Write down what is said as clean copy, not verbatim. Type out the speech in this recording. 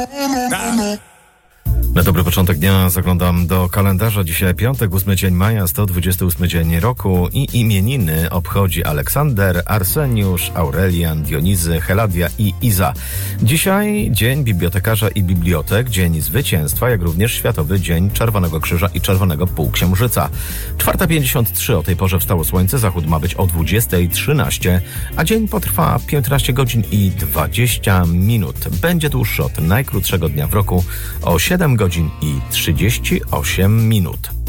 Na dobry początek dnia zaglądam do kalendarza. Dzisiaj piątek, 8 dzień maja, 128 dzień roku i imieniny obchodzi Aleksander, Arseniusz, Aurelian, Dionizy, Heladia i Iza. Dzisiaj dzień bibliotekarza i bibliotek, dzień zwycięstwa, jak również Światowy Dzień Czerwonego Krzyża i Czerwonego Półksiężyca. 4:53 o tej porze wstało słońce, zachód ma być o 20:13, a dzień potrwa 15 godzin i 20 minut. Będzie dłuższy od najkrótszego dnia w roku o 7 godzin i 38 minut.